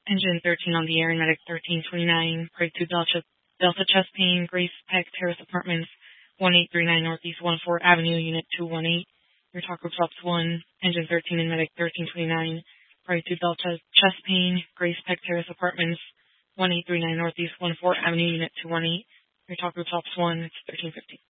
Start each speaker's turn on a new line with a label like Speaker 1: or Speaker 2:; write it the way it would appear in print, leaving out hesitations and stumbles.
Speaker 1: Engine 13 on the air, and Medic 1329, grade 2 Delta chest pain, Grace Peck Terrace Apartments, 1839 Northeast 14 Avenue, Unit 218. Your talk group drops 1. Engine 13 and Medic 1329, grade 2 Delta chest pain, Grace Peck Terrace Apartments, 1839 Northeast 14 Avenue, Unit 218. Your talk group drops 1. It's 1350.